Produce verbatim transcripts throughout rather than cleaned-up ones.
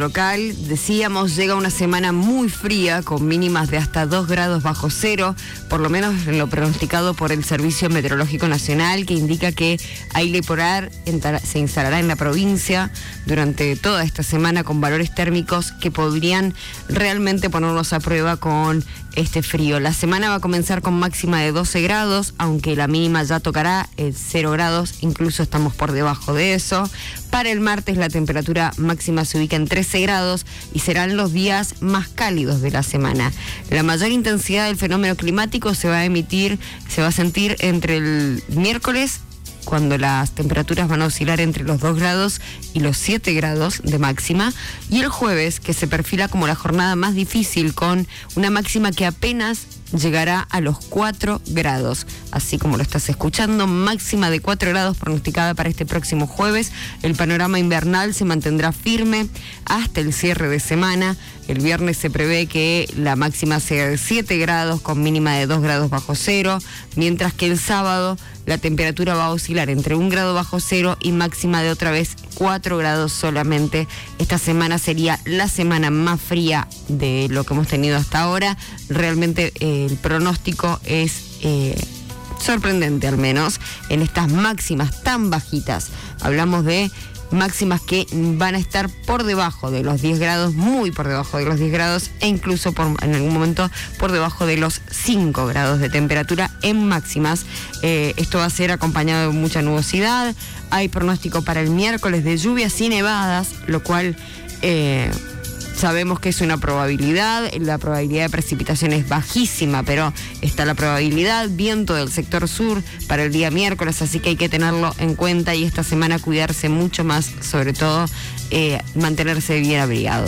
local. Decíamos, llega una semana muy fría con mínimas de hasta dos grados bajo cero, por lo menos en lo pronosticado por el Servicio Meteorológico Nacional, que indica que aire polar se instalará en la provincia durante toda esta semana con valores térmicos que podrían realmente ponernos a prueba con este frío. La semana va a comenzar con máxima de doce grados, aunque la mínima ya tocará el cero grados, incluso estamos por debajo de eso. Para el martes la temperatura máxima se ubica en trece grados y serán los días más cálidos de la semana. La mayor intensidad del fenómeno climático se va a emitir, se va a sentir entre el miércoles, cuando las temperaturas van a oscilar entre los dos grados y los siete grados de máxima, y el jueves, que se perfila como la jornada más difícil, con una máxima que apenas llegará a los cuatro grados, así como lo estás escuchando, máxima de cuatro grados pronosticada para este próximo jueves. El panorama invernal se mantendrá firme hasta el cierre de semana. El viernes se prevé que la máxima sea de siete grados con mínima de dos grados bajo cero, mientras que el sábado la temperatura va a oscilar entre un grado bajo cero y máxima de otra vez cuatro grados solamente. Esta semana sería la semana más fría de lo que hemos tenido hasta ahora. Realmente eh, el pronóstico es eh, sorprendente, al menos en estas máximas tan bajitas. Hablamos de máximas que van a estar por debajo de los diez grados, muy por debajo de los diez grados, e incluso por, en algún momento por debajo de los cinco grados de temperatura en máximas. Eh, esto va a ser acompañado de mucha nubosidad. Hay pronóstico para el miércoles de lluvias y nevadas, lo cual eh, sabemos que es una probabilidad. La probabilidad de precipitación es bajísima, pero está la probabilidad. Viento del sector sur para el día miércoles, así que hay que tenerlo en cuenta y esta semana cuidarse mucho más, sobre todo eh, mantenerse bien abrigado.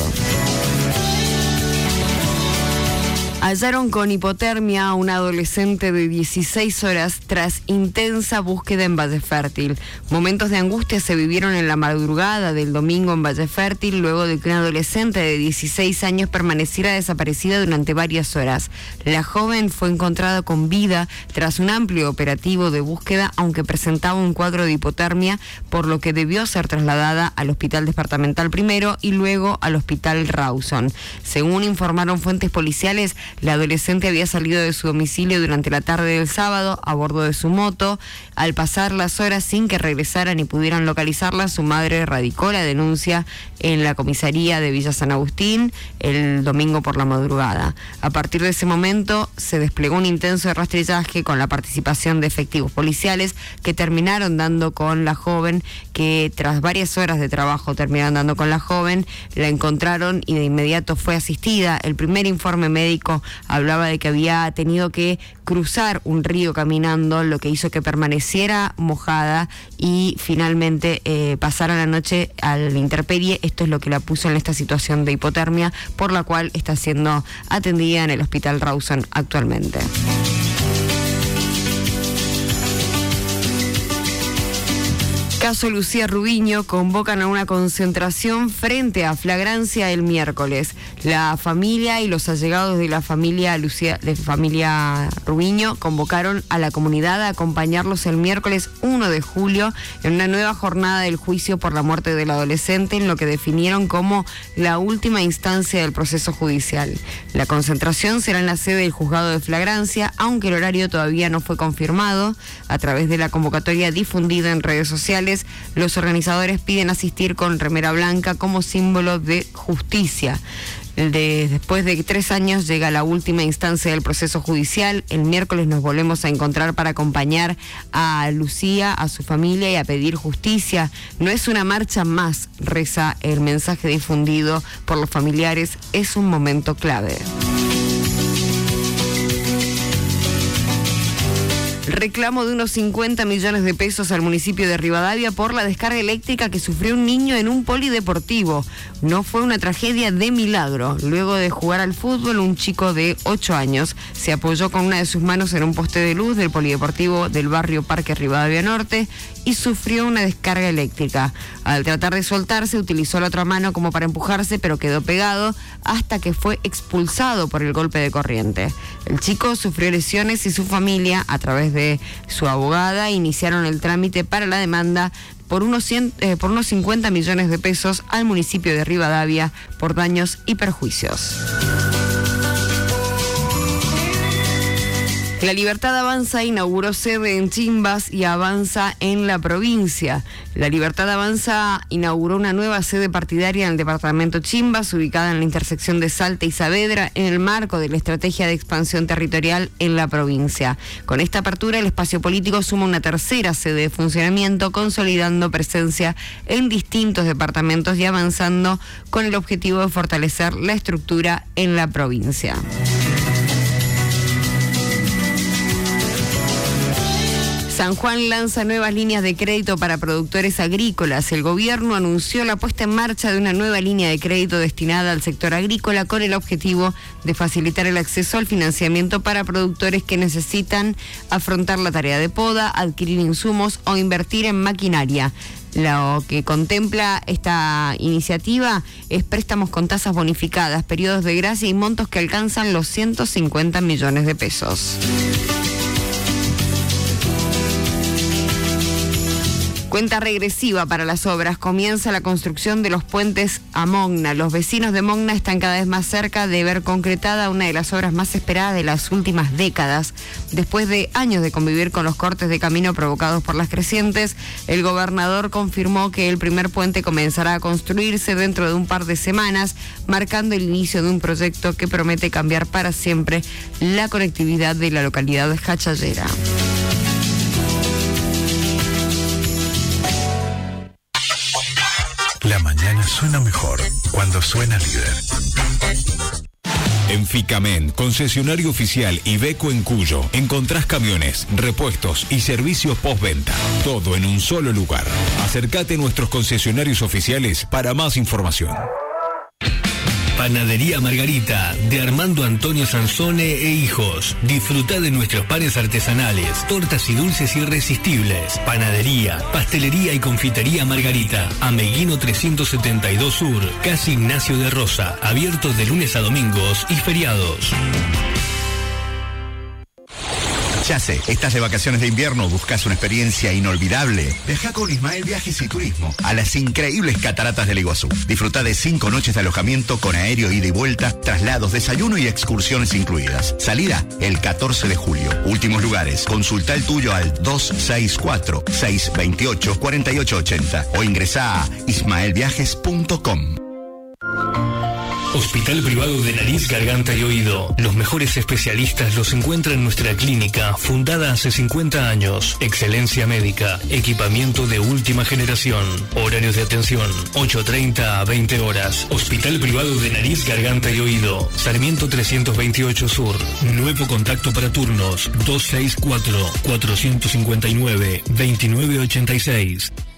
Hallaron con hipotermia a un adolescente de dieciséis horas tras intensa búsqueda en Valle Fértil. Momentos de angustia se vivieron en la madrugada del domingo en Valle Fértil, luego de que un adolescente de dieciséis años permaneciera desaparecida durante varias horas. La joven fue encontrada con vida tras un amplio operativo de búsqueda, aunque presentaba un cuadro de hipotermia, por lo que debió ser trasladada al Hospital Departamental primero y luego al Hospital Rawson. Según informaron fuentes policiales, la adolescente había salido de su domicilio durante la tarde del sábado a bordo de su moto. Al pasar las horas sin que regresaran y pudieran localizarla, su madre radicó la denuncia en la comisaría de Villa San Agustín el domingo por la madrugada. A partir de ese momento se desplegó un intenso rastrillaje con la participación de efectivos policiales que terminaron dando con la joven, que tras varias horas de trabajo terminaron dando con la joven, la encontraron y de inmediato fue asistida. El primer informe médico hablaba de que había tenido que cruzar un río caminando, lo que hizo que permaneciera mojada y finalmente eh, pasara la noche a la intemperie. Esto es lo que la puso en esta situación de hipotermia, por la cual está siendo atendida en el Hospital Rawson actualmente. Caso Lucía Rubiño, convocan a una concentración frente a flagrancia el miércoles. La familia y los allegados de la familia Lucía, de familia Rubiño convocaron a la comunidad a acompañarlos el miércoles primero de julio en una nueva jornada del juicio por la muerte del adolescente, en lo que definieron como la última instancia del proceso judicial. La concentración será en la sede del juzgado de flagrancia, aunque el horario todavía no fue confirmado. A través de la convocatoria difundida en redes sociales, los organizadores piden asistir con remera blanca como símbolo de justicia. De, después de tres años llega la última instancia del proceso judicial. El miércoles nos volvemos a encontrar para acompañar a Lucía, a su familia y a pedir justicia. No es una marcha más, reza el mensaje difundido por los familiares, es un momento clave. Reclamo de unos cincuenta millones de pesos al municipio de Rivadavia por la descarga eléctrica que sufrió un niño en un polideportivo. No fue una tragedia de milagro. Luego de jugar al fútbol, un chico de ocho años se apoyó con una de sus manos en un poste de luz del polideportivo del barrio Parque Rivadavia Norte y sufrió una descarga eléctrica. Al tratar de soltarse, utilizó la otra mano como para empujarse, pero quedó pegado hasta que fue expulsado por el golpe de corriente. El chico sufrió lesiones y su familia, a través de de su abogada, iniciaron el trámite para la demanda por unos, cien, eh, por unos cincuenta millones de pesos al municipio de Rivadavia por daños y perjuicios. La Libertad Avanza inauguró sede en Chimbas y avanza en la provincia. La Libertad Avanza inauguró una nueva sede partidaria en el departamento Chimbas, ubicada en la intersección de Salta y Saavedra, en el marco de la estrategia de expansión territorial en la provincia. Con esta apertura, el espacio político suma una tercera sede de funcionamiento, consolidando presencia en distintos departamentos y avanzando con el objetivo de fortalecer la estructura en la provincia. San Juan lanza nuevas líneas de crédito para productores agrícolas. El gobierno anunció la puesta en marcha de una nueva línea de crédito destinada al sector agrícola con el objetivo de facilitar el acceso al financiamiento para productores que necesitan afrontar la tarea de poda, adquirir insumos o invertir en maquinaria. Lo que contempla esta iniciativa es préstamos con tasas bonificadas, periodos de gracia y montos que alcanzan los ciento cincuenta millones de pesos. Cuenta regresiva para las obras. Comienza la construcción de los puentes a Mogna. Los vecinos de Mogna están cada vez más cerca de ver concretada una de las obras más esperadas de las últimas décadas. Después de años de convivir con los cortes de camino provocados por las crecientes, el gobernador confirmó que el primer puente comenzará a construirse dentro de un par de semanas, marcando el inicio de un proyecto que promete cambiar para siempre la conectividad de la localidad de Jachallera. La mañana suena mejor cuando suena Líder. En Ficamen, concesionario oficial Iveco en Cuyo, encontrás camiones, repuestos y servicios postventa. Todo en un solo lugar. Acércate a nuestros concesionarios oficiales para más información. Panadería Margarita, de Armando Antonio Sansone e Hijos. Disfruta de nuestros panes artesanales, tortas y dulces irresistibles. Panadería, pastelería y confitería Margarita. Ameguino trescientos setenta y dos Sur, Casi Ignacio de Rosa. Abiertos de lunes a domingos y feriados. Ya sé, estás de vacaciones de invierno, buscas una experiencia inolvidable. Viaja con Ismael Viajes y Turismo a las increíbles cataratas del Iguazú. Disfruta de cinco noches de alojamiento con aéreo ida y vuelta, traslados, desayuno y excursiones incluidas. Salida el catorce de julio. Últimos lugares. Consulta el tuyo al dos seis cuatro, seis dos ocho, cuatro ocho ocho cero o ingresa a ismael viajes punto com. Hospital Privado de Nariz, Garganta y Oído. Los mejores especialistas los encuentran en nuestra clínica, fundada hace cincuenta años. Excelencia médica, equipamiento de última generación. Horarios de atención, ocho treinta a veinte horas. Hospital Privado de Nariz, Garganta y Oído. Sarmiento trescientos veintiocho Sur. Nuevo contacto para turnos, dos seis cuatro, cuatro cinco nueve, dos nueve ocho seis.